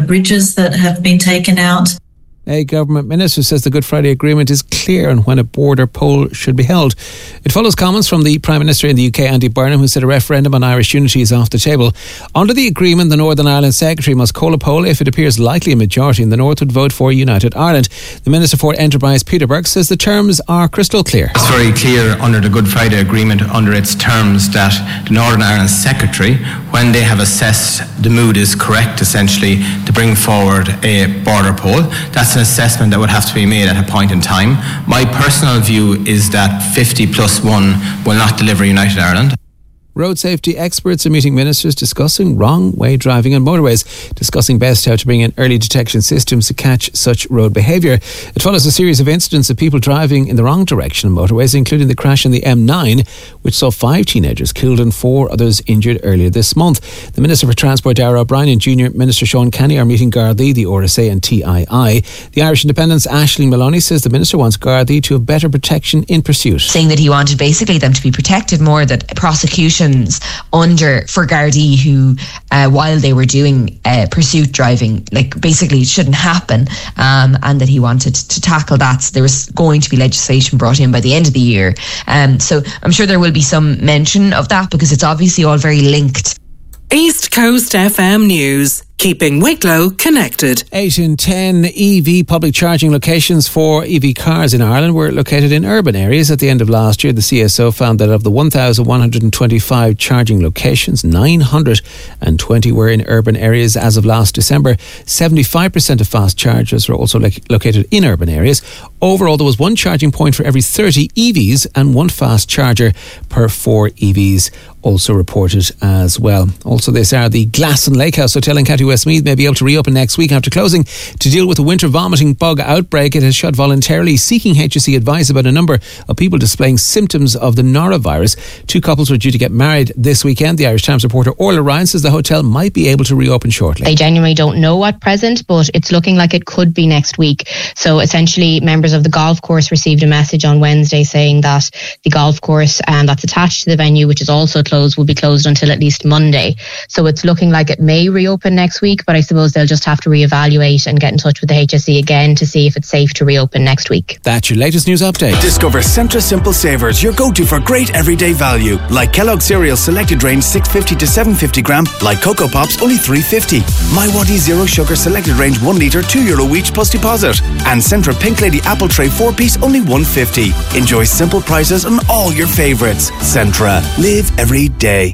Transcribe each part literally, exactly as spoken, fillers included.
bridges that have been taken out. A government minister says the Good Friday Agreement is clear on when a border poll should be held. It follows comments from the Prime Minister in the U K, Andy Burnham, who said a referendum on Irish unity is off the table. Under the agreement, the Northern Ireland Secretary must call a poll if it appears likely a majority in the North would vote for United Ireland. The Minister for Enterprise, Peter Burke, says the terms are crystal clear. It's very clear under the Good Friday Agreement, under its terms, that the Northern Ireland Secretary, when they have assessed the mood is correct, essentially, to bring forward a border poll, that's an assessment that would have to be made at a point in time. My personal view is that fifty plus one will not deliver United Ireland. Road safety experts are meeting ministers discussing wrong way driving on motorways, discussing best how to bring in early detection systems to catch such road behaviour. It follows a series of incidents of people driving in the wrong direction on motorways, including the crash on the M nine, which saw five teenagers killed and four others injured earlier this month. The Minister for Transport, Darragh O'Brien, and Junior Minister Sean Kenny are meeting Gardaí, the R S A and T I I. The Irish Independent's Aisling Maloney says the Minister wants Gardaí to have better protection in pursuit. Saying that he wanted basically them to be protected more, that prosecution under for Gardaí who uh, while they were doing uh, pursuit driving, like basically it shouldn't happen, um, and that he wanted to tackle that. So there was going to be legislation brought in by the end of the year, um, so I'm sure there will be some mention of that because it's obviously all very linked. East Coast F M News, keeping Wicklow connected. Eight in ten E V public charging locations for E V cars in Ireland were located in urban areas. At the end of last year, the C S O found that of the one thousand one hundred twenty-five charging locations, nine hundred twenty were in urban areas as of last December. seventy-five percent of fast chargers were also lo- located in urban areas. Overall, there was one charging point for every thirty E Vs and one fast charger per four E Vs. Also reported as well. Also, this hour, the Glasson Lakehouse Hotel in County Westmeath may be able to reopen next week after closing to deal with a winter vomiting bug outbreak. It has shut voluntarily, seeking H S E advice about a number of people displaying symptoms of the norovirus. Two couples were due to get married this weekend. The Irish Times reporter Orla Ryan says the hotel might be able to reopen shortly. They genuinely don't know at present, but it's looking like it could be next week. So essentially, members of the golf course received a message on Wednesday saying that the golf course um, that's attached to the venue, which is also closed, will be closed until at least Monday. So it's looking like it may reopen next week, but I suppose they'll just have to reevaluate and get in touch with the H S E again to see if it's safe to reopen next week. That's your latest news update. Discover Centra Simple Savers, your go-to for great everyday value. Like Kellogg cereal selected range six fifty to seven fifty gram, like Cocoa Pops only three fifty. My Waddy Zero Sugar selected range one litre, two euro each plus deposit. And Centra Pink Lady Apple Tray four piece only one fifty. Enjoy simple prices on all your favourites. Centra, live every day.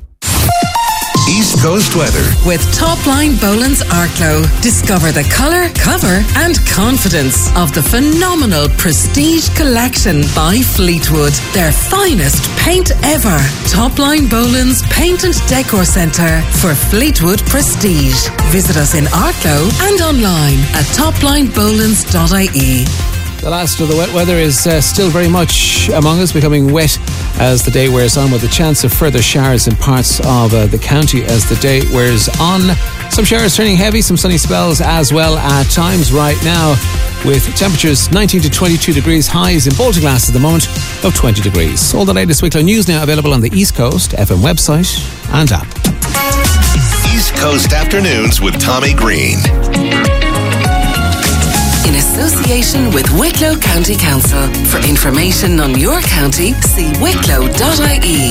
East Coast weather with Topline Boland's Arklow. Discover the colour, cover and confidence of the phenomenal Prestige Collection by Fleetwood. Their finest paint ever. Topline Boland's Paint and Decor Centre for Fleetwood Prestige. Visit us in Arklow and online at topline bolands dot I E. The last of the wet weather is uh, still very much among us, becoming wet as the day wears on, with a chance of further showers in parts of uh, the county as the day wears on. Some showers turning heavy, some sunny spells as well at times right now, with temperatures nineteen to twenty-two degrees, highs in Baltinglass at the moment of twenty degrees. All the latest Wicklow news now available on the East Coast F M website and app. East Coast Afternoons with Tommy Green. In association with Wicklow County Council. For information on your county, see wicklow dot I E.